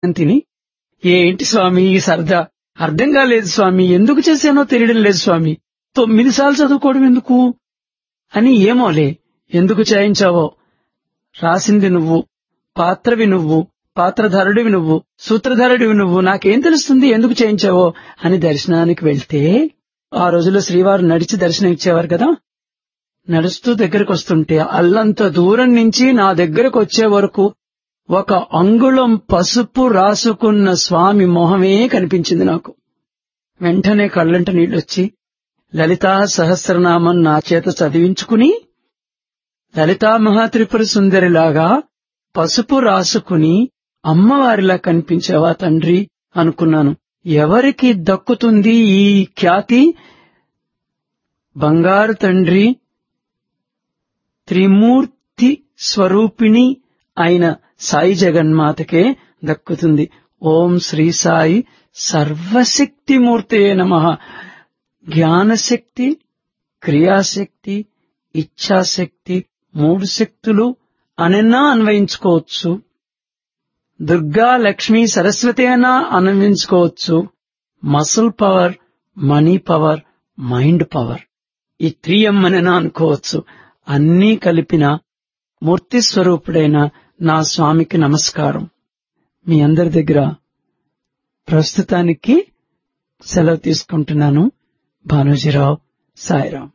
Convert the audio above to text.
తిని, ఏంటి స్వామి ఈ సరదా, అర్థం కాలేదు స్వామి, ఎందుకు చేశానో తెలియడం లేదు స్వామి, 9 సార్లు చదువుకోవడం ఎందుకు అని. ఏమోలే, ఎందుకు చేయించావో, రాసింది నువ్వు, పాత్రవి నువ్వు, పాత్రధారుడివి నువ్వు, సూత్రధారుడివి నువ్వు, నాకేం తెలుస్తుంది ఎందుకు చేయించావో అని దర్శనానికి వెళ్తే, ఆ రోజుల్లో శ్రీవారు నడిచి దర్శనం ఇచ్చేవారు కదా. నడుస్తూ దగ్గరకు వస్తుంటే అల్లంత దూరం నుంచి నా దగ్గరకు వచ్చే వరకు 1 అంగుళం పసుపు రాసుకున్న స్వామి మొహమే కనిపించింది నాకు. వెంటనే కళ్ళంట నీళ్ళొచ్చి లలితా సహస్రనామం నా చేత చదివించుకుని, లలితా మహాత్రిపుర సుందరిలాగా పసుపు రాసుకుని అమ్మవారిలా కనిపించావా తండ్రి అనుకున్నాను. ఎవరికి దక్కుతుంది ఈ ఖ్యాతి? బంగారు తండ్రి త్రిమూర్తి స్వరూపిణి అయిన సాయి జగన్మాతకే దక్కుతుంది. ఓం శ్రీ సాయి సర్వశక్తిమూర్తయే నమః. జ్ఞానశక్తి, క్రియాశక్తి, ఇచ్ఛాశక్తి, 3 శక్తులు అనన్నా అన్వయించుకోవచ్చు. దుర్గా, లక్ష్మి, సరస్వతి అయినా అన్వయించుకోవచ్చు. Muscle power, money power, mind power, ఈ 3M అనైనా అనుకోవచ్చు. అన్నీ కలిపిన మూర్తి స్వరూపుడైన నా స్వామికి నమస్కారం. మీ అందరి దగ్గర ప్రస్తుతానికి సెలవు తీసుకుంటున్నాను. భానోజీరావు, సాయిరాం.